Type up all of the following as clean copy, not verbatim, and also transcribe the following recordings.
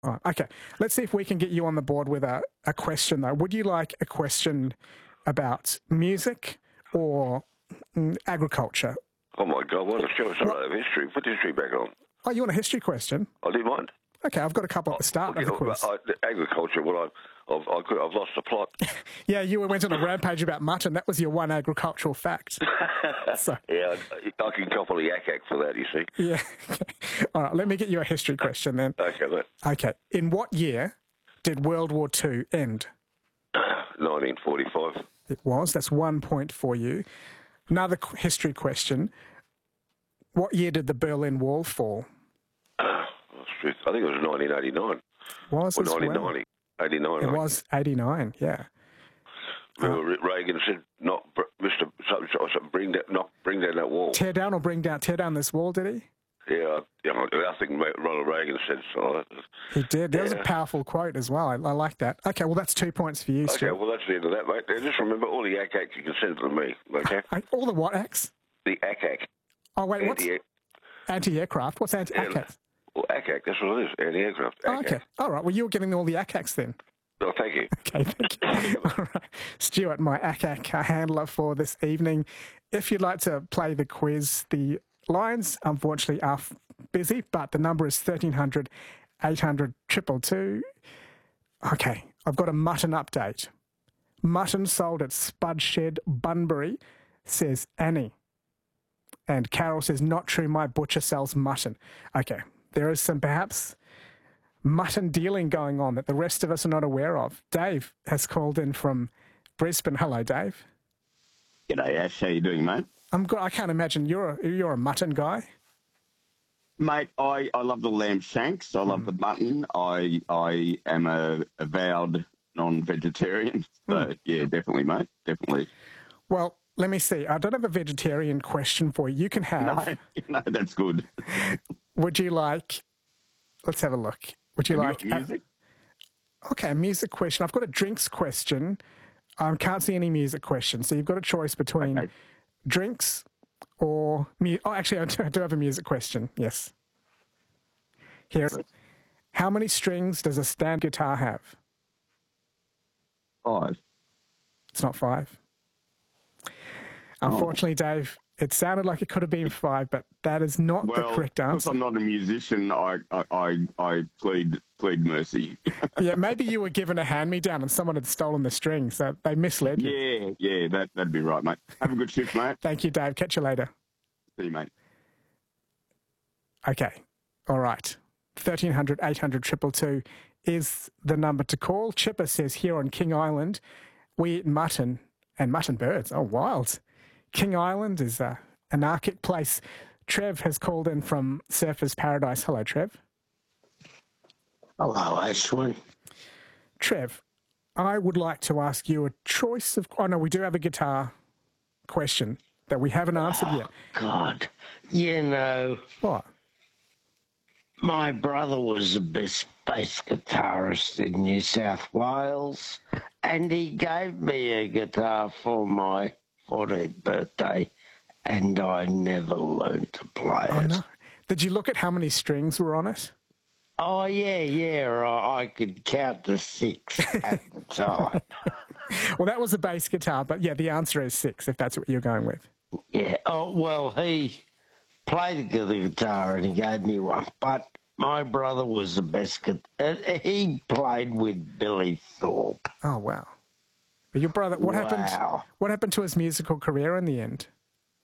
All right, okay, let's see if we can get you on the board with a question, though. Would you like a question about music or agriculture? Oh, my God, what a show. Some of history. Put history back on. Oh, you want a history question? I do mind. Okay, I've got a couple at the start of the quiz. Agriculture, well, I've lost the plot. Yeah, you went on a rampage about mutton. That was your one agricultural fact. So. Yeah, I can cop on a yak for that, you see. Yeah. All right, let me get you a history question then. Okay, mate. Okay, in what year did World War II end? 1945. It was. That's 1 point for you. Another history question. What year did the Berlin Wall fall? I think it was 1989. Was it? 1990. 89. It was 89, yeah. Reagan said, bring down that wall. Tear down this wall, did he? Yeah, I think Ronald Reagan said so. He did. That was a powerful quote as well. I like that. Okay, well, that's 2 points for you, Stuart. Okay, well, that's the end of that, mate. Just remember, all the yak you can send it to me, okay? All the what acts? The ACAC. Oh, wait, what's anti-aircraft? What's anti-ACAC? Well, ACAC, that's what it is, anti-aircraft. Oh, okay. All right, well, you're getting all the ACACs then. Oh, thank you. Okay, thank you. All right. Stuart, my ACAC handler for this evening. If you'd like to play the quiz, the lines, unfortunately, are busy, but the number is 1300 800 222. Okay, I've got a mutton update. Mutton sold at Spud Shed, Bunbury, says Annie. And Carol says, not true, my butcher sells mutton. Okay, there is some perhaps mutton dealing going on that the rest of us are not aware of. Dave has called in from Brisbane. Hello, Dave. G'day, Ash. How you doing, mate? I'm good. I can't imagine you're a mutton guy. Mate, I love the lamb shanks. I love the mutton. I am a avowed non-vegetarian. So, yeah, definitely, mate. Definitely. Well, let me see. I don't have a vegetarian question for you. You can have... No, that's good. Would you like... Let's have a look. Would you like... music? Okay, a music question. I've got a drinks question. I can't see any music questions. So you've got a choice between drinks or... actually, I do have a music question. Yes. Here. How many strings does a standard guitar have? 5. It's not 5. Unfortunately, Dave, it sounded like it could have been 5, but that is not the correct answer. Because I'm not a musician, I plead mercy. Yeah, maybe you were given a hand-me-down and someone had stolen the strings, so they misled you. Yeah, that'd be right, mate. Have a good shift, mate. Thank you, Dave. Catch you later. See you, mate. Okay. All right. 1300 800 222 is the number to call. Chipper says here on King Island, we eat mutton and mutton birds. Oh, wild. King Island is an anarchic place. Trev has called in from Surfers Paradise. Hello, Trev. Hello, Ashley. Trev, I would like to ask you a choice of... Oh, no, we do have a guitar question that we haven't answered yet. God, you know... What? My brother was the best bass guitarist in New South Wales, and he gave me a guitar for my 14th birthday, and I never learned to play it. No. Did you look at how many strings were on it? Oh, yeah, I could count to 6 at the time. Well, that was a bass guitar, but yeah, the answer is 6, if that's what you're going with. Yeah, well, he played the guitar and he gave me one, but my brother was the best guitar. He played with Billy Thorpe. Oh, wow. But your brother, what happened to his musical career in the end?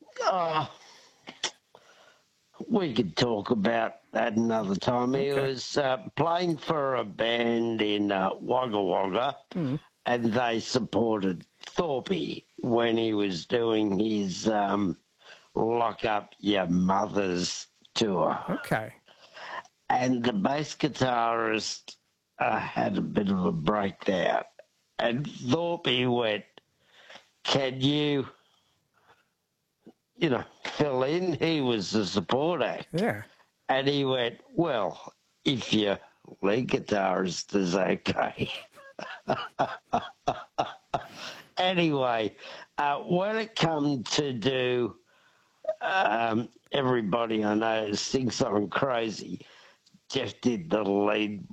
We could talk about that another time. He was playing for a band in Wagga Wagga, and they supported Thorpe when he was doing his Lock Up Your Mother's tour. Okay. And the bass guitarist had a bit of a breakdown. And Thorpe went, can you fill in? He was the support act. Yeah. And he went, well, if your lead guitarist is okay. Anyway, when it come to do Everybody I Know thinks I'm crazy, Jeff did the lead